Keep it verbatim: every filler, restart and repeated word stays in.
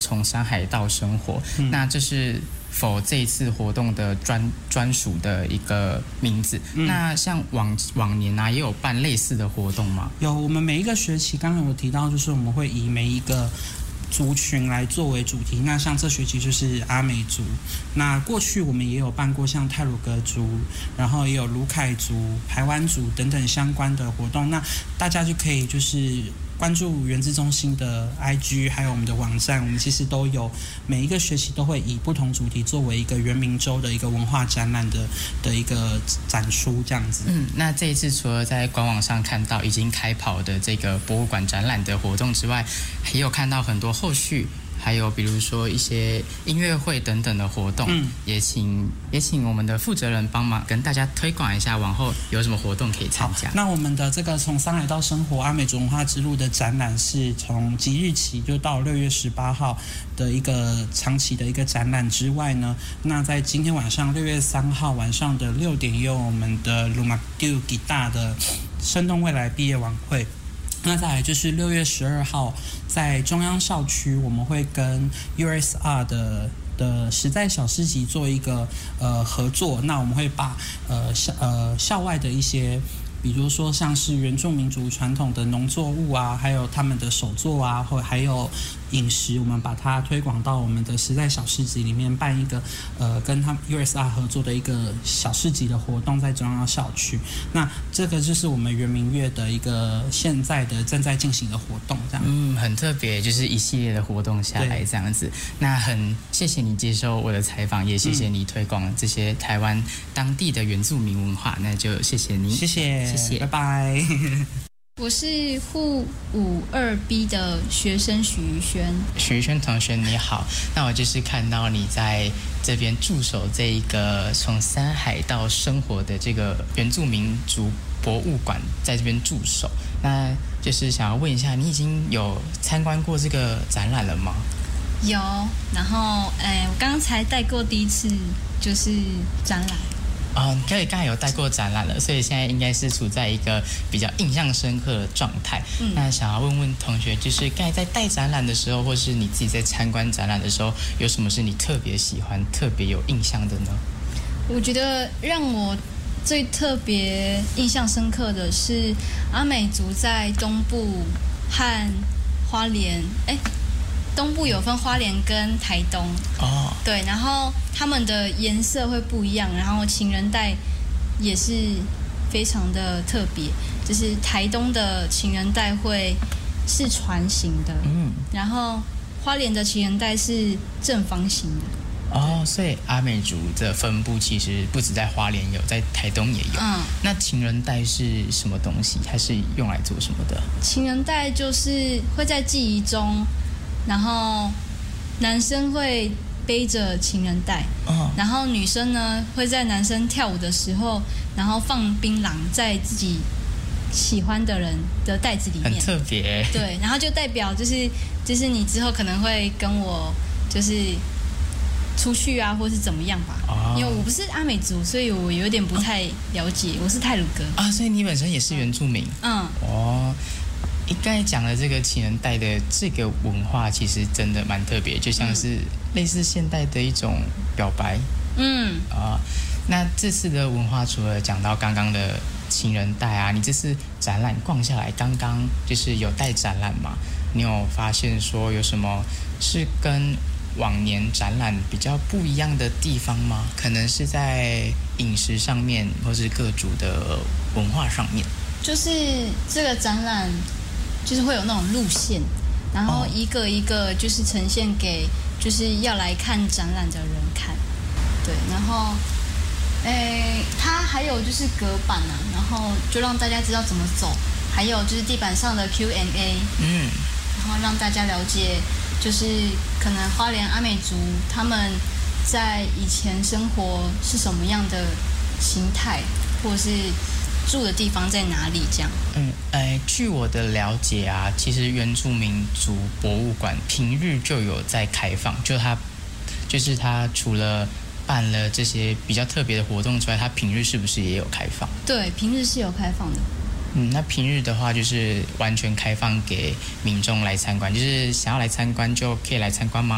从山海到生活，嗯、那这是否这一次活动的专专属的一个名字？嗯、那像往往年啊，也有办类似的活动吗？ 有，我们每一个学期刚刚有提到，就是我们会以每一个族群来作为主题。那像这学期就是阿美族，那过去我们也有办过像太鲁阁族，然后也有鲁凯族、排湾族等等相关的活动。那大家就可以就是关注原子中心的 I G 还有我们的网站，我们其实都有每一个学期都会以不同主题作为一个原民州的一个文化展览的的一个展出这样子。 嗯，那这一次除了在官网上看到已经开跑的这个博物馆展览的活动之外，也有看到很多后续。还有比如说一些音乐会等等的活动，嗯、也请也请我们的负责人帮忙跟大家推广一下，往后有什么活动可以参加。 那我们的这个从山海到生活阿美族文化之路的展览是从即日起就到六月十八号的一个长期的一个展览之外呢，那在今天晚上六月三号晚上的六点也有我们的鲁马丢吉大的生动未来毕业晚会。那再来就是六月十二号，在中央校区，我们会跟 U S R 的的时在小市集做一个呃合作。那我们会把呃校呃校外的一些，比如说像是原住民族传统的农作物啊，还有他们的手作啊，或还有饮食，我们把它推广到我们的时在小市集里面，办一个呃跟他们 U S R 合作的一个小市集的活动，在中央校区。那这个就是我们原民乐的一个现在的正在进行的活动，这样。 嗯，很特别，就是一系列的活动下来这样子。那很谢谢你接受我的采访，也谢谢你推广这些台湾当地的原住民文化。那就谢谢你， 谢谢， 谢谢， 拜拜。 我是沪五二 B 的学生许瑜轩。 许瑜轩同学你好，那我就是看到你在这边驻守这一个从山海到生活的这个原住民族博物馆，在这边驻守，那就是想要问一下，你已经有参观过这个展览了吗？ 有，然后哎，我刚才带过第一次就是展览。 啊、哦，可以，刚才有带过展览了，所以现在应该是处在一个比较印象深刻的状态。嗯，那想要问问同学，就是刚才在带展览的时候，或是你自己在参观展览的时候，有什么是你特别喜欢、特别有印象的呢？ 我觉得让我最特别印象深刻的是阿美族在东部和花莲，哎。东部有分花莲跟台东哦，对，然后他们的颜色会不一样，然后情人带也是非常的特别，就是台东的情人带会是船形的，嗯，然后花莲的情人带是正方形的。 哦，所以阿美族的分布其实不止在花莲有，在台东也有。嗯，那情人带是什么东西？它是用来做什么的？ 情人带就是会在记忆中。然后男生会背着情人带，哦、然后女生呢会在男生跳舞的时候，然后放槟榔在自己喜欢的人的袋子里面， 很特别。 对，然后就代表就是就是你之后可能会跟我就是出去啊，或是怎么样吧。哦、因为我不是阿美族，所以我有点不太了解。哦、我是太鲁阁啊，所以你本身也是原住民。嗯。哦。你刚才讲的这个情人带的这个文化，其实真的蛮特别，就像是类似现代的一种表白。嗯啊、呃，那这次的文化除了讲到刚刚的情人带啊，你这次展览逛下来，刚刚就是有带展览嘛？你有发现说有什么是跟往年展览比较不一样的地方吗？可能是在饮食上面，或是各族的文化上面。 就是这个展览。就是会有那种路线，然后一个一个就是呈现给就是要来看展览的人看，对，然后，诶，它还有就是隔板啊，然后就让大家知道怎么走，还有就是地板上的 Q and A， 嗯，然后让大家了解，就是可能花莲阿美族他们在以前生活是什么样的形态，或者是。住的地方在哪里？这样， 嗯，呃，据我的了解啊，其实原住民族博物馆平日就有在开放，就它，就是它除了办了这些比较特别的活动之外，它平日是不是也有开放？ 对，平日是有开放的。 嗯，那平日的话就是完全开放给民众来参观，就是想要来参观就可以来参观吗？